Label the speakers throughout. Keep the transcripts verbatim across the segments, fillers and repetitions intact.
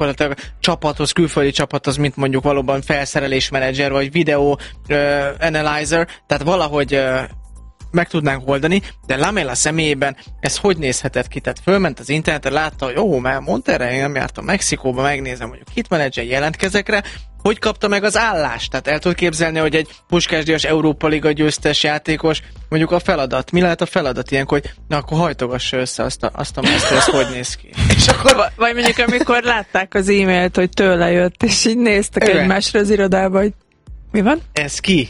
Speaker 1: gyakorlatilag csapathoz, külföldi csapathoz, mint mondjuk valóban felszerelésmenedzser, vagy video uh, analyzer, tehát valahogy uh, meg tudnánk oldani, de Lamela személyében ez hogy nézhetett ki? Tehát fölment az internetre, látta, hogy jó, mert Monterrey, nem jártam Mexikóba, megnézem, mondjuk hitmenedzser, jelentkezekre, hogy kapta meg az állást? Tehát el tudod képzelni, hogy egy Puskás-díjas Európa Liga győztes játékos, mondjuk a feladat. Mi lehet a feladat ilyenkor, hogy na akkor hajtogassa össze azt a, azt a mesztől, ez hogy néz ki?
Speaker 2: És akkor, vagy mondjuk amikor látták az e-mailt, hogy tőle jött, és így néztek Igen. egymásra az irodába, hogy mi van?
Speaker 1: Ez ki?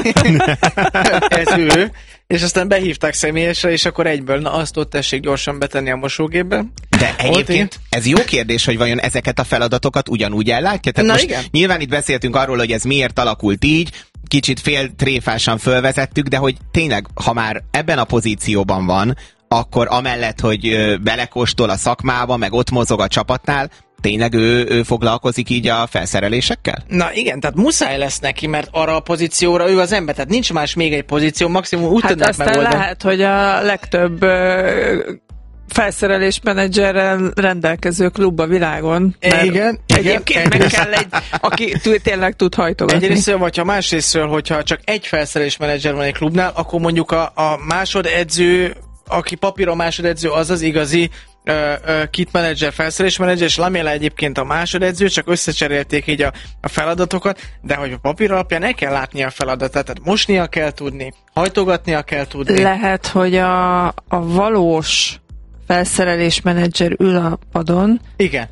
Speaker 1: Ez ő. És aztán behívták személyesre, és akkor egyből, na azt ott tessék gyorsan betenni a mosógépbe.
Speaker 3: De egyébként ez jó kérdés, hogy vajon ezeket a feladatokat ugyanúgy ellátja? Tehát
Speaker 1: na
Speaker 3: most
Speaker 1: igen.
Speaker 3: Nyilván itt beszéltünk arról, hogy ez miért alakult így, kicsit féltréfásan fölvezettük, de hogy tényleg, ha már ebben a pozícióban van, akkor amellett, hogy belekóstol a szakmába, meg ott mozog a csapatnál, tényleg ő, ő foglalkozik így a felszerelésekkel?
Speaker 1: Na igen, tehát muszáj lesz neki, mert arra a pozícióra ő az ember, tehát nincs más még egy pozíció, maximum úgy
Speaker 2: hát
Speaker 1: tudnak
Speaker 2: aztán
Speaker 1: megoldani.
Speaker 2: Lehet, hogy a legtöbb ö, felszerelésmenedzserrel rendelkező klub a világon.
Speaker 1: Igen.
Speaker 2: Egyébként
Speaker 1: igen,
Speaker 2: meg kell egy, aki tényleg tud hajtogatni.
Speaker 1: Egyrésztről, vagy ha másrésztről, hogyha csak egy felszerelésmenedzser van egy klubnál, akkor mondjuk a, a másodedző, aki papíron másodedző, az az igazi uh, uh, kit menedzser, felszerelésmenedzser, és Lamela egyébként a másodedző, csak összecserélték így a, a feladatokat, de hogy a papír alapján ne kell látni a feladatot, tehát mosnia kell tudni, hajtogatnia kell tudni.
Speaker 2: Lehet, hogy a, a valós felszerelésmenedzser ül a padon.
Speaker 1: Igen.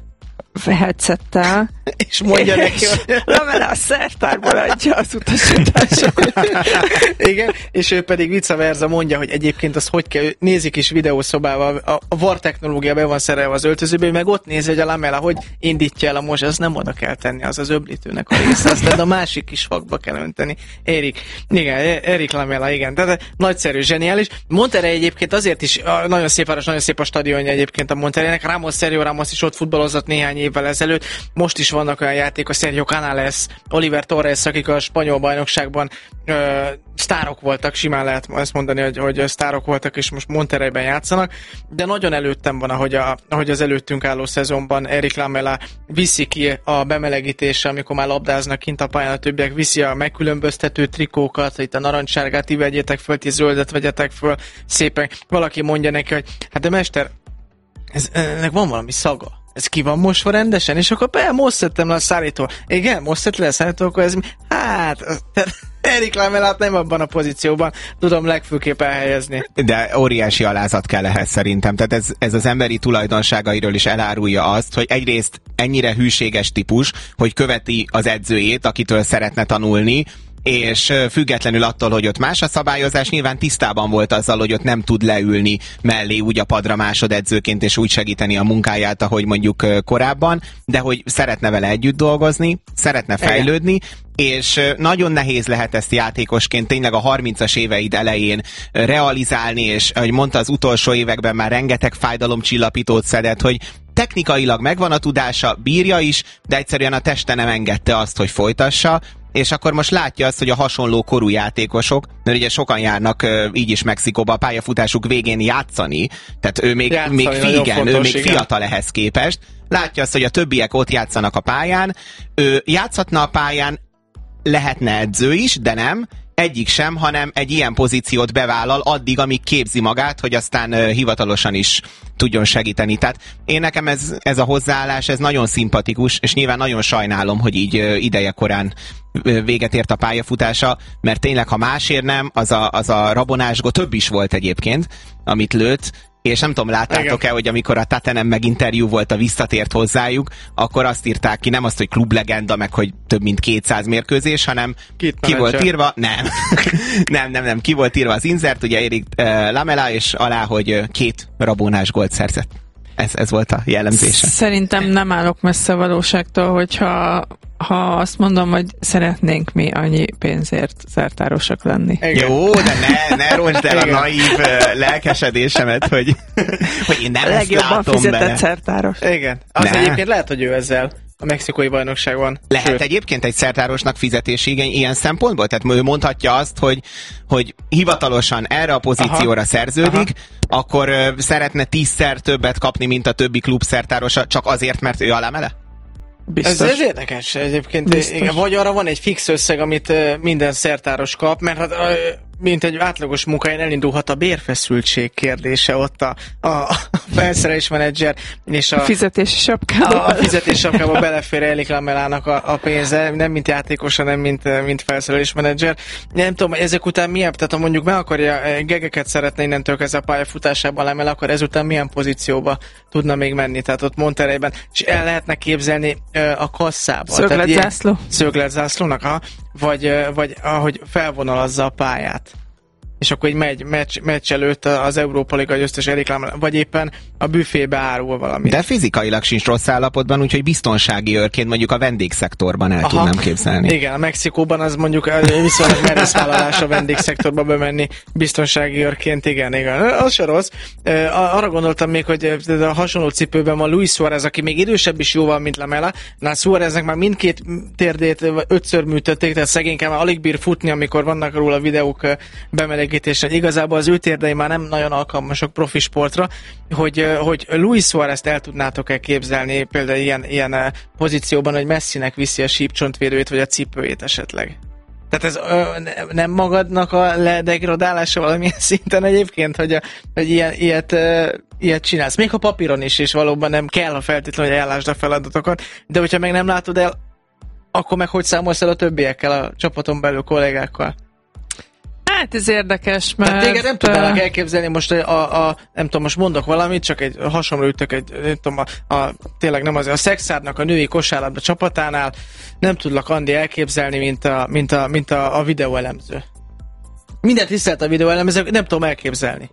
Speaker 2: Headsettel.
Speaker 1: És mondja neki, hogy
Speaker 2: Lamela a szertárból adja az utasításokat.
Speaker 1: Igen, és ő pedig vice versa mondja, hogy egyébként az hogy kell, nézik is videószobával, a, a VAR technológia be van szerelve az öltözőbe, meg ott nézi, hogy a Lamela hogy indítja el a most, azt nem oda kell tenni, az az öblítőnek a része, azt a másik kis fakba kell önteni. Erik, igen, Erik Lamela, igen, tehát nagyszerű, zseniális. Monterrey egyébként azért is, nagyon szép város, nagyon szép a stadionja egyébként a Monterreynek, Ramos, Sergio Ramos is ott futballozott néhány évvel ezelőtt. Most is vannak olyan játékos, Sergio Canales, Oliver Torres, akik a spanyol bajnokságban ö, sztárok voltak, simán lehet ezt mondani, hogy, hogy sztárok voltak, és most Monterreyben játszanak, de nagyon előttem van, ahogy, a, ahogy az előttünk álló szezonban Erik Lamela viszi ki a bemelegítésre, amikor már labdáznak kint a pályán, a többiek viszi a megkülönböztető trikókat, itt a narancssárgát, ti vegyetek föl, ti zöldet vegyetek föl, szépen. Valaki mondja neki, hogy hát de mester, ez, ennek van valami szaga. Ez ki van mosva rendesen? És akkor be, most szedtem le a szállítól. Igen, most szedtem le a szállítól, akkor ez mi? Hát, Erik Lamelát nem abban a pozícióban tudom legfőképp elhelyezni.
Speaker 3: De óriási alázat kell ehhez szerintem. Tehát ez, ez az emberi tulajdonságairól is elárulja azt, hogy egyrészt ennyire hűséges típus, hogy követi az edzőjét, akitől szeretne tanulni, és függetlenül attól, hogy ott más a szabályozás, nyilván tisztában volt azzal, hogy ott nem tud leülni mellé úgy a padra másodedzőként, és úgy segíteni a munkáját, ahogy mondjuk korábban, de hogy szeretne vele együtt dolgozni, szeretne fejlődni, és nagyon nehéz lehet ezt játékosként tényleg a harmincas éveid elején realizálni, és ahogy mondta, az utolsó években már rengeteg fájdalomcsillapítót szedett, hogy technikailag megvan a tudása, bírja is, de egyszerűen a teste nem engedte azt, hogy folytassa, és akkor most látja azt, hogy a hasonló korú játékosok, mert ugye sokan járnak uh, így is Mexikóba a pályafutásuk végén játszani, tehát ő még,
Speaker 1: játszani,
Speaker 3: még figen,
Speaker 1: fontos,
Speaker 3: ő még
Speaker 1: igen.
Speaker 3: fiatal ehhez képest, látja azt, hogy a többiek ott játszanak a pályán, ő játszhatna a pályán, lehetne edző is, de nem, egyik sem, hanem egy ilyen pozíciót bevállal addig, amíg képzi magát, hogy aztán uh, hivatalosan is tudjon segíteni. Tehát én nekem ez, ez a hozzáállás, ez nagyon szimpatikus, és nyilván nagyon sajnálom, hogy így uh, ideje korán uh, véget ért a pályafutása, mert tényleg, ha másért nem, az a, az a rabonásgó, több is volt egyébként, amit lőtt, és nem tudom, láttátok-e, hogy amikor a Tatanem meg interjú volt, a visszatért hozzájuk, akkor azt írták ki, nem azt, hogy klublegenda, meg hogy több mint kétszáz mérkőzés, hanem
Speaker 1: Kit
Speaker 3: ki
Speaker 1: menedzser.
Speaker 3: volt írva, nem. nem, nem, nem, ki volt írva az insert, ugye Erik uh, Lamela, és alá, hogy uh, két rabónás gólt szerzett. Ez, ez volt a jellemzése.
Speaker 2: Szerintem nem állok messze a valóságtól, hogyha ha azt mondom, hogy szeretnénk mi annyi pénzért szertárosak lenni.
Speaker 1: Igen.
Speaker 3: Jó, de ne, ne roncsd el a naív uh, lelkesedésemet, hogy, hogy én nem
Speaker 2: A
Speaker 3: ezt
Speaker 2: legjobban
Speaker 3: látom
Speaker 2: fizetett
Speaker 3: bele.
Speaker 2: szertáros.
Speaker 1: Igen. Az
Speaker 3: Ne.
Speaker 1: egyébként lehet, hogy ő ezzel a mexikói bajnokságban.
Speaker 3: Lehet
Speaker 1: Sőt.
Speaker 3: egyébként egy szertárosnak fizetési igény ilyen szempontból? Tehát ő mondhatja azt, hogy, hogy hivatalosan erre a pozícióra
Speaker 1: Aha.
Speaker 3: szerződik,
Speaker 1: Aha.
Speaker 3: akkor ö, szeretne tízszer többet kapni, mint a többi klub szertárosa, csak azért, mert ő a Lamela?
Speaker 2: Biztos.
Speaker 1: Ez, ez érdekes egyébként. Igen, vagy arra van egy fix összeg, amit minden szertáros kap, mert hát mint egy átlagos munkahelyen elindulhat a bérfeszültség kérdése ott a, a, a felszerelésmenedzser és a,
Speaker 2: a fizetési sapkába.
Speaker 1: A, a fizetési sapkába belefér Erik Lamelának a, a pénze, nem mint játékos, hanem mint, mint felszerelésmenedzser. Nem tudom, ezek után milyen, tehát ha mondjuk meg akarja gegeket szeretne innentől kezdve a pályafutásában Lamela, akkor ezután milyen pozícióba tudna még menni? Tehát ott Monterreyben, és el lehetne képzelni a kasszába.
Speaker 2: Szögletzászló.
Speaker 1: Szögletzászlónak, ha? Vagy, vagy ahogy felvonalazza a pályát. És akkor így megy meccs, meccs előtt az Európa Liga győztes Erik Lamela, vagy éppen a büfébe árul valamit.
Speaker 3: De fizikailag sincs rossz állapotban, úgyhogy biztonsági őrként mondjuk a vendégszektorban el Aha. tudnám képzelni.
Speaker 1: Igen, a Mexikóban az mondjuk viszonylag merész vállalás a vendégszektorba bemenni biztonsági őrként, igen, igen. Az se rossz. Arra gondoltam még, hogy a hasonló cipőben van Luis Suárez, aki még idősebb is jóval, mint Lamela. Na, Suáreznek már mindkét térdét ötször műtötték, tehát szegénykán már alig bír futni, amikor vannak róla videók bemelegítésen. Igazából az ő térdei már nem nagyon alkalmasak profi sportra, hogy, hogy Luis Suárezt el tudnátok-e képzelni például ilyen, ilyen pozícióban, hogy Messinek viszi a sípcsontvédőjét, vagy a cipőjét esetleg. Tehát ez ö, nem magadnak a ledegradálása valamilyen szinten egyébként, hogy, a, hogy ilyen, ilyet, ö, ilyet csinálsz. Még ha papíron is, és valóban nem kell, ha feltétlenül, hogy ellásd a feladatokat, de hogyha meg nem látod el, akkor meg hogy számolsz el a többiekkel, a csapaton belül kollégákkal?
Speaker 2: Hát ez érdekes, mert...
Speaker 1: Tehát téged nem tudnálak elképzelni most a, a, nem tudom, most mondok valamit, csak egy hasonló ütök egy, nem tudom, a, a, tényleg nem azért, a Szexárdnak a női kosárlabda csapatánál nem tudlak Andi elképzelni, mint a, mint a, mint a, a videóelemző. Mindent tisztelt a videóelemző, nem tudom elképzelni.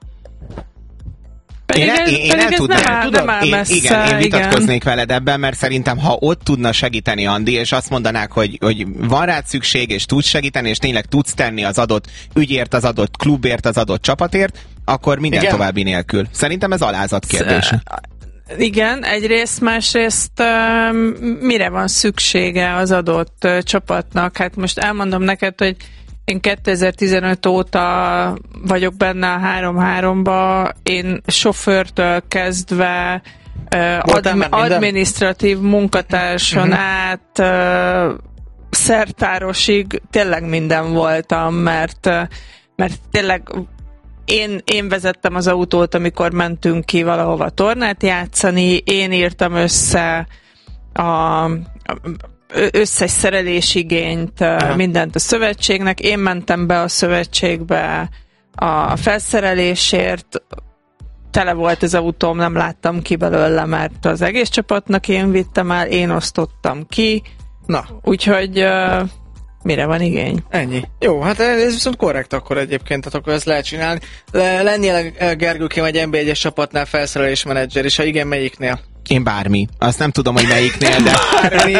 Speaker 2: Pedig
Speaker 3: én,
Speaker 2: ez,
Speaker 3: én, én
Speaker 2: pedig
Speaker 3: el
Speaker 2: ez
Speaker 3: tudnám,
Speaker 2: nem áll,
Speaker 3: tudom,
Speaker 2: nem áll
Speaker 3: én,
Speaker 2: messze,
Speaker 3: igen, én vitatkoznék
Speaker 2: igen.
Speaker 3: veled ebben, mert szerintem, ha ott tudna segíteni Andi, és azt mondanák, hogy, hogy van rád szükség, és tudsz segíteni, és tényleg tudsz tenni az adott ügyért, az adott klubért, az adott csapatért, akkor minden igen. további nélkül. Szerintem ez alázat kérdése.
Speaker 2: Igen, egyrészt, másrészt mire van szüksége az adott csapatnak? Hát most elmondom neked, hogy én kétezer-tizenöt óta vagyok benne a három háromba, én sofőrtől kezdve admi- adminisztratív munkatárson uh-huh. át uh, szertárosig tényleg minden voltam, mert, mert tényleg én, én vezettem az autót, amikor mentünk ki valahova tornát játszani, én írtam össze a, a összes szerelésigényt, Aha. mindent a szövetségnek. Én mentem be a szövetségbe a felszerelésért, tele volt az autóm, nem láttam ki belőle, mert az egész csapatnak én vittem el, én osztottam ki.
Speaker 1: Na.
Speaker 2: Úgyhogy uh, mire van igény?
Speaker 1: Ennyi. Jó, hát ez viszont korrekt akkor egyébként, tehát akkor ezt lehet csinálni. Lennél Gergőkém egy en bé egyes csapatnál felszerelésmenedzser, és ha igen, melyiknél?
Speaker 3: Én bármi. Azt nem tudom, hogy melyiknél, de...
Speaker 1: Bármi.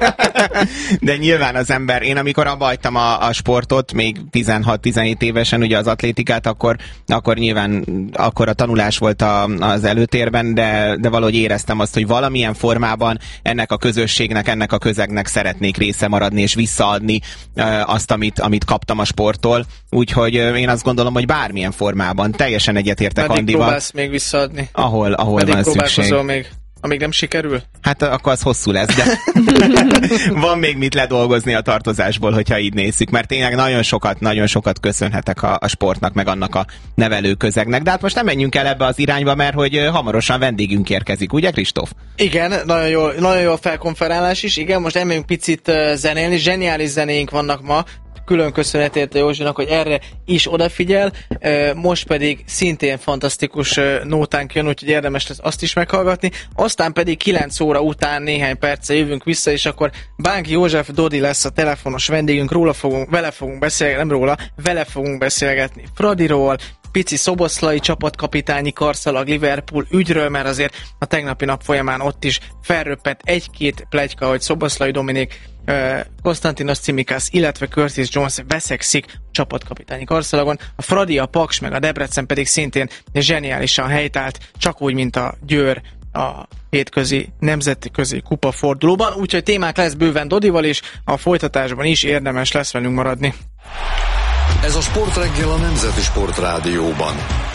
Speaker 3: De nyilván az ember, én amikor abba hagytam a, a sportot, még tizenhat-tizenhét évesen, ugye az atlétikát, akkor, akkor nyilván akkor a tanulás volt a, az előtérben, de, de valahogy éreztem azt, hogy valamilyen formában ennek a közösségnek, ennek a közegnek szeretnék része maradni, és visszaadni uh, azt, amit, amit kaptam a sporttól. Úgyhogy uh, én azt gondolom, hogy bármilyen formában. Teljesen egyetértek
Speaker 1: Meddig
Speaker 3: Andival.
Speaker 1: próbálsz még visszaadni?
Speaker 3: Ahol, ahol van szükség.
Speaker 1: Még? Amíg nem sikerül?
Speaker 3: Hát akkor az hosszú lesz, de van még mit ledolgozni a tartozásból, hogyha így nézzük, mert tényleg nagyon sokat, nagyon sokat köszönhetek a, a sportnak, meg annak a nevelő közegnek. De hát most nem menjünk el ebbe az irányba, mert hogy hamarosan vendégünk érkezik, ugye Kristóf?
Speaker 1: Igen, nagyon jó, nagyon jó a felkonferálás is, igen, most elmegyünk picit zenélni, zseniális zenéink vannak ma, külön köszönetért a Józsinak, hogy erre is odafigyel, most pedig szintén fantasztikus nótánk jön, úgyhogy érdemes lesz azt is meghallgatni, aztán pedig kilenc óra után néhány perccel jövünk vissza, és akkor Bánki József Dodi lesz a telefonos vendégünk, róla fogunk, vele fogunk beszélgetni, nem róla, vele fogunk beszélgetni Fradiról, pici szoboszlai csapatkapitányi karszalag Liverpool ügyről, mert azért a tegnapi nap folyamán ott is felröppent egy-két pletyka, hogy Szoboszlai Dominik, Konstantinos Tsimikas, illetve Curtis Jones veszekszik a csapatkapitányi karszalagon. A Fradi, a Paks meg a Debrecen pedig szintén zseniálisan helytált, csak úgy, mint a Győr a hétközi nemzetközi kupafordulóban, úgyhogy témák lesz bőven Dodival is, a folytatásban is érdemes lesz velünk maradni.
Speaker 4: Ez a Sportreggel a Nemzeti Sportrádióban.